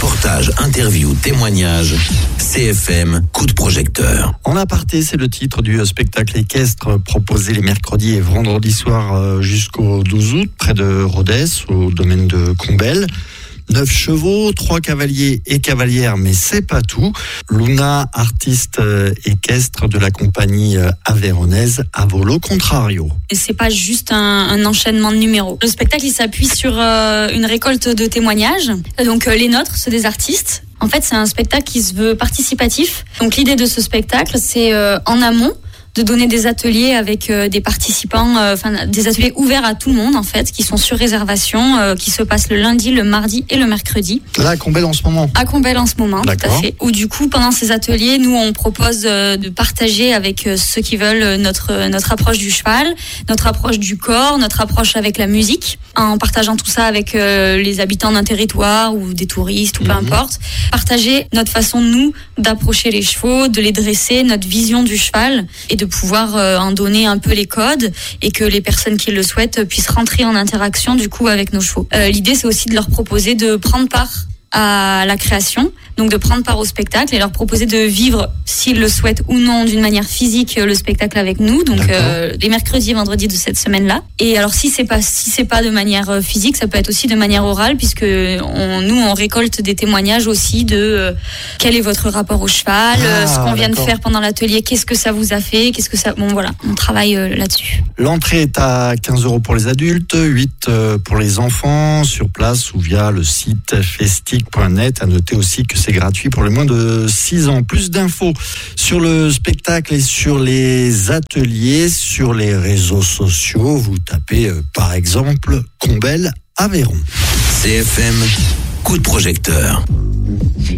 Reportages, interviews, témoignages. CFM, coup de projecteur. En aparté, c'est le titre du spectacle équestre proposé les mercredis et vendredis soirs jusqu'au 12 août, près de Rodez, au domaine de Combel. 9 chevaux, 3 cavaliers et cavalières, mais c'est pas tout. Luna, artiste équestre de la compagnie aveyronnaise Avolo Contrario. Et c'est pas juste un enchaînement de numéros. Le spectacle, il s'appuie sur une récolte de témoignages. Donc les nôtres, ceux des artistes. En fait, c'est un spectacle qui se veut participatif. Donc l'idée de ce spectacle, c'est en amont de donner des ateliers avec des participants, des ateliers ouverts à tout le monde en fait, qui sont sur réservation, qui se passent le lundi, le mardi et le mercredi. Là, à Combel en ce moment. À Combel en ce moment, D'accord. Tout à fait. Où du coup, pendant ces ateliers, nous on propose de partager avec ceux qui veulent notre approche du cheval, notre approche du corps, notre approche avec la musique, en partageant tout ça avec les habitants d'un territoire ou des touristes ou peu importe. Partager notre façon nous d'approcher les chevaux, de les dresser, notre vision du cheval et de pouvoir en donner un peu les codes et que les personnes qui le souhaitent puissent rentrer en interaction du coup avec nos chevaux. L'idée c'est aussi de leur proposer de prendre part à la création, donc de prendre part au spectacle et leur proposer de vivre, s'ils le souhaitent ou non, d'une manière physique le spectacle avec nous, donc les mercredis et vendredis de cette semaine-là. Et alors si c'est pas de manière physique, ça peut être aussi de manière orale, puisque on récolte des témoignages aussi de quel est votre rapport au cheval, ce qu'on vient de faire pendant l'atelier, qu'est-ce que ça vous a fait, bon voilà, on travaille là-dessus. L'entrée est à 15 € pour les adultes, 8 pour les enfants, sur place ou via le site festic.net. À noter aussi que c'est gratuit pour les moins de 6 ans. Plus d'infos sur le spectacle et sur les ateliers sur les réseaux sociaux. Vous tapez par exemple Combel Aveyron. CFM, coup de projecteur.